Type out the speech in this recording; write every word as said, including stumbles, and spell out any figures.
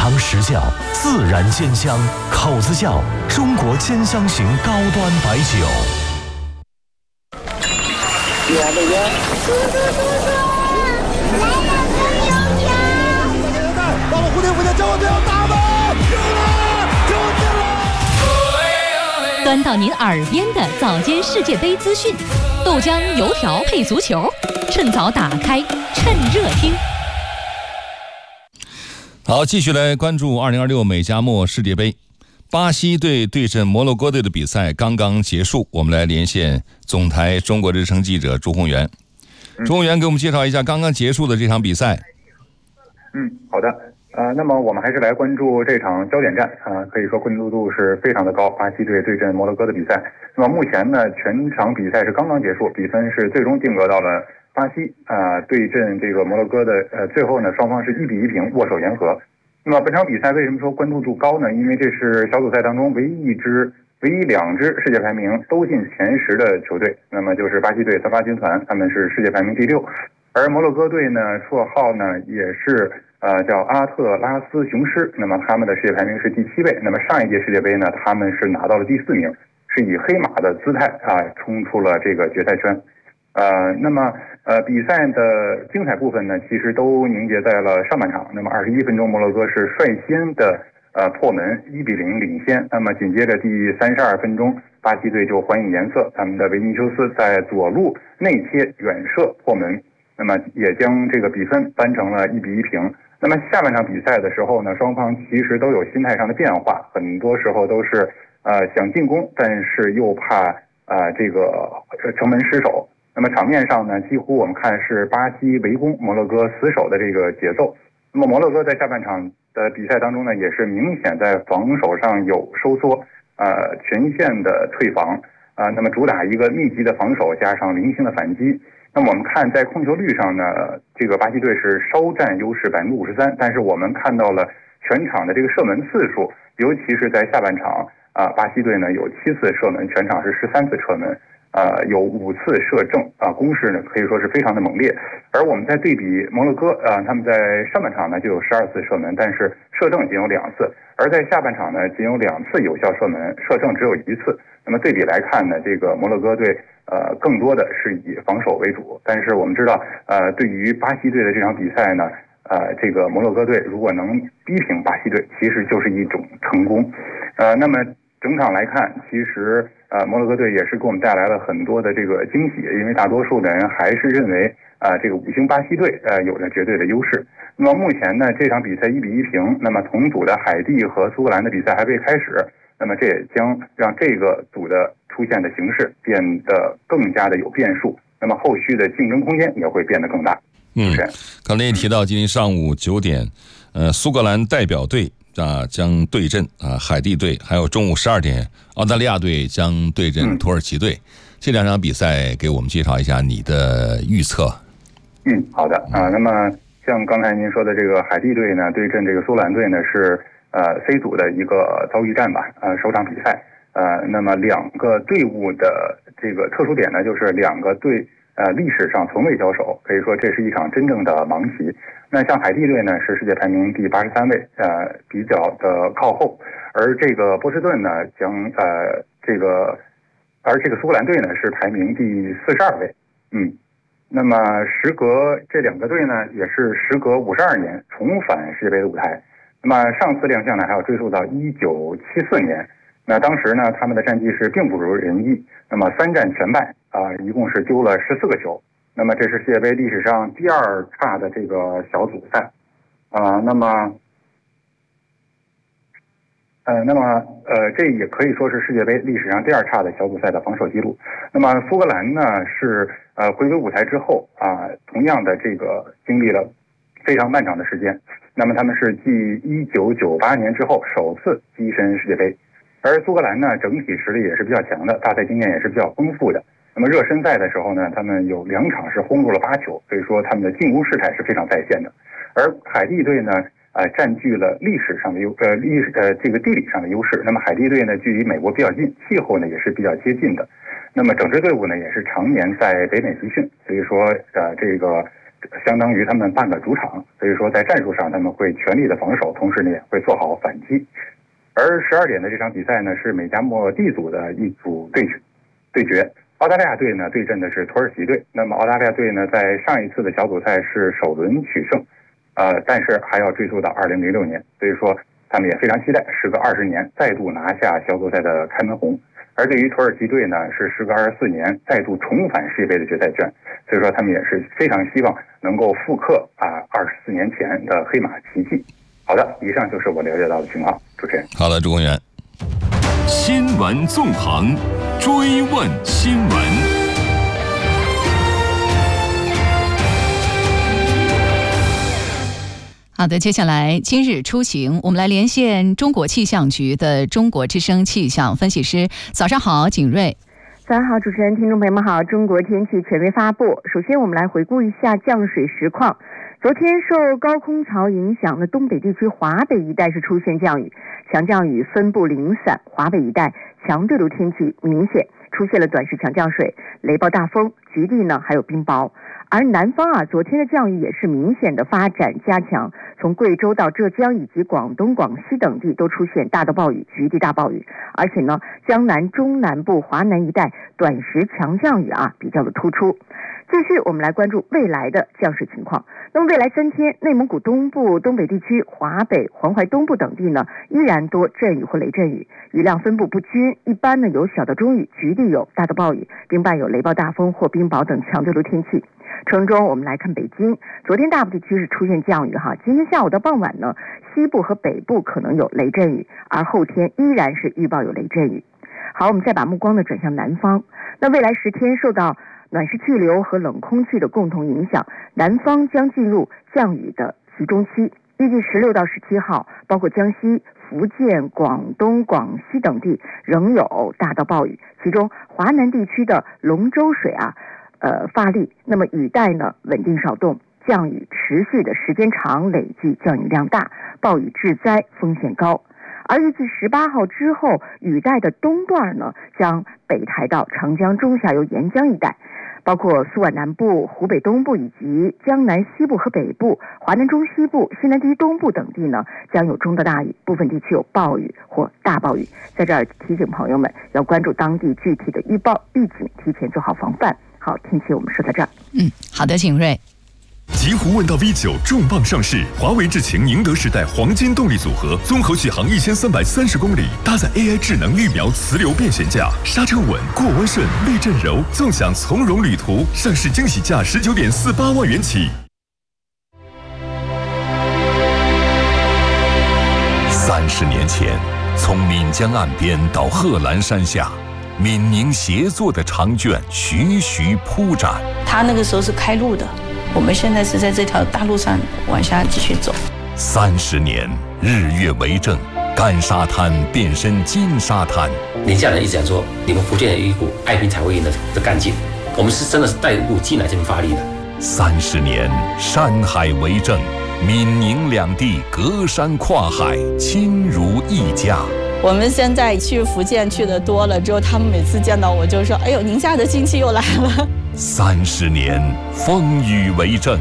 藏实窖，自然鲜香，口子窖，中国兼香型高端白酒。 亲爱的呀， 叔叔叔叔，来了个油条！ 快点蛋，爸爸蝴蝶蝴蝶，叫我不要打吧！救了，救命了！ 端到您耳边的早间世界杯资讯，豆浆油条配足球，趁早打开，趁热听。 好，继续来关注二零二六美加墨世界杯。巴西队对阵摩洛哥队的比赛刚刚结束，我们来连线总台中国之声记者朱宏元。朱宏元给我们介绍一下刚刚结束的这场比赛。 嗯，好的。呃，那么我们还是来关注这场焦点战啊、呃，可以说关注度是非常的高。巴西队对阵摩洛哥的比赛，那么目前呢，全场比赛是刚刚结束，比分是最终定格到了巴西啊、呃、对阵这个摩洛哥的呃，最后呢双方是一比一平，握手言和。那么本场比赛为什么说关注度高呢？因为这是小组赛当中唯一一支、唯一两支世界排名都进前十的球队，那么就是巴西队三八军团，他们是世界排名第六，而摩洛哥队呢，绰号呢也是呃叫阿特拉斯雄狮，那么他们的世界排名是第七位，那么上一届世界杯呢，他们是拿到了第四名，是以黑马的姿态啊冲出了这个决赛圈。呃，那么呃，比赛的精彩部分呢，其实都凝结在了上半场。那么二十一分钟，摩洛哥是率先的呃破门，一比零领先。那么紧接着第三十二分钟，巴西队就还以颜色，他们的维尼修斯在左路内切远射破门，那么也将这个比分扳成了一比一平。那么下半场比赛的时候呢，双方其实都有心态上的变化，很多时候都是呃想进攻，但是又怕呃这个城门失守。那么场面上呢，几乎我们看是巴西围攻摩洛哥死守的这个节奏。那么摩洛哥在下半场的比赛当中呢，也是明显在防守上有收缩，呃，全线的退防啊、呃。那么主打一个密集的防守，加上零星的反击。那么我们看在控球率上呢，这个巴西队是稍占优势百分之五十三，但是我们看到了全场的这个射门次数，尤其是在下半场啊、呃，巴西队呢有七次射门，全场是十三次射门。呃，有五次射正啊、呃，攻势呢可以说是非常的猛烈。而我们在对比摩洛哥啊、呃，他们在上半场呢就有十二次射门，但是射正仅有两次；而在下半场呢仅有两次有效射门，射正只有一次。那么对比来看呢，这个摩洛哥队呃更多的是以防守为主。但是我们知道，呃，对于巴西队的这场比赛呢，呃，这个摩洛哥队如果能逼平巴西队，其实就是一种成功。呃，那么整场来看，其实呃摩洛哥队也是给我们带来了很多的这个惊喜，因为大多数的人还是认为啊、呃、这个五星巴西队呃有着绝对的优势。那么目前呢，这场比赛一比一平，那么同组的海地和苏格兰的比赛还未开始，那么这也将让这个组的出现的形势变得更加的有变数，那么后续的竞争空间也会变得更大。 嗯，刚才也提到今天上午九点，呃苏格兰代表队啊，将对阵啊海地队，还有中午十二点，澳大利亚队将对阵土耳其队。嗯、这两场比赛给我们介绍一下你的预测。 嗯，好的啊。那么像刚才您说的这个海地队呢，对阵这个苏格兰队呢，是呃 C 组的一个遭遇战吧，呃首场比赛。呃，那么两个队伍的这个特殊点呢，就是两个队呃历史上从未交手，可以说这是一场真正的盲棋。那像海地队呢是世界排名第八十三位，呃，比较的靠后，而这个波士顿呢将呃这个，而这个苏格兰队呢是排名第四十二位，嗯，那么时隔这两个队呢也是时隔五十二年重返世界杯的舞台，那么上次亮相呢还要追溯到一九七四年，那当时呢他们的战绩是并不如人意，那么三战全败啊、呃，一共是丢了十四个球。那么这是世界杯历史上第二差的这个小组赛，啊、呃，那么，呃，那么呃，这也可以说是世界杯历史上第二差的小组赛的防守记录。那么苏格兰呢是呃回归舞台之后啊、呃，同样的这个经历了非常漫长的时间。那么他们是继一九九八年之后首次跻身世界杯，而苏格兰呢整体实力也是比较强的，大赛经验也是比较丰富的。那么热身赛的时候呢，他们有两场是轰入了八球，所以说他们的进攻势态是非常在线的。而海地队呢，呃，占据了历史上的优呃历呃这个地理上的优势。那么海地队呢，距离美国比较近，气候呢也是比较接近的。那么整支队伍呢也是常年在北美集训，所以说呃这个相当于他们半个主场，所以说在战术上他们会全力的防守，同时呢也会做好反击。而十二点的这场比赛呢是美加墨 D 组的一组对决，对决澳大利亚队呢对阵的是土耳其队。那么澳大利亚队呢在上一次的小组赛是首轮取胜，呃，但是还要追溯到二零零六年，所以说他们也非常期待时隔二十年再度拿下小组赛的开门红。而对于土耳其队呢是时隔二十四年再度重返世界杯的决赛圈，所以说他们也是非常希望能够复刻啊二十四年前的黑马奇迹。好的，以上就是我了解到的情况。主持人， 好的，朱公元。 新闻纵横，追问新闻。 好的，接下来今日出行，我们来连线中国气象局的中国之声气象分析师。早上好，景瑞。 早上好，主持人，听众朋友们好。中国天气权威发布。首先我们来回顾一下降水实况。昨天受高空槽影响的东北地区华北一带是出现降雨，强降雨分布零散，华北一带强对流天气明显，出现了短时强降水、雷暴大风，局地呢还有冰雹。而南方啊，昨天的降雨也是明显的发展加强，从贵州到浙江以及广东、广西等地都出现大到暴雨、局地大暴雨，而且呢，江南、中南部、华南一带短时强降雨啊比较的突出。继续，我们来关注未来的降水情况。那么未来三天，内蒙古东部、东北地区、华北、黄淮东部等地呢，依然多阵雨或雷阵雨，雨量分布不均，一般呢有小到中雨，局地有大到暴雨，并伴有雷暴大风或冰雹等强对流天气。城中我们来看北京，昨天大部地区是出现降雨哈，今天下午到傍晚呢，西部和北部可能有雷阵雨，而后天依然是预报有雷阵雨。好，我们再把目光呢转向南方，那未来十天受到暖湿气流和冷空气的共同影响，南方将进入降雨的集中期。预计十六到十七号，包括江西、福建、广东、广西等地仍有大到暴雨，其中华南地区的龙舟水啊，呃发力，那么雨带呢稳定少动，降雨持续的时间长，累计降雨量大，暴雨致灾风险高。而预计十八号之后，雨带的东段呢将北抬到长江中下游沿江一带，包括苏皖南部、湖北东部以及江南西部和北部、华南中西部、西南地区东部等地呢将有中到大雨，部分地区有暴雨或大暴雨。在这儿提醒朋友们要关注当地具体的预报预警，提前做好防范。好，天气我们说到这儿。 嗯，好的，景瑞。 极狐问道 V 九重磅上市，华为智擎宁德时代黄金动力组合，综合续航一千三百三十公里，搭载 A I 智能预瞄磁流变悬架，刹车稳，过弯顺，避震柔，纵享从容旅途。上市惊喜价十九点四八万元起。三十年前，从岷江岸边到贺兰山下，闽宁协作的长卷徐徐铺展。 他那个时候是开路的。我们现在是在这条大路上往下继续走。 三十年，日月为证，干沙滩变身金沙滩。 宁夏人一直讲说，你们福建有一股爱拼才会赢的的干劲，我们是真的是带入进来这边发力的。 三十年，山海为证，闽宁两地隔山跨海，亲如一家。 我们现在去福建去的多了之后，他们每次见到我就说：“哎呦，宁夏的亲戚又来了。” 三十年，风雨为证，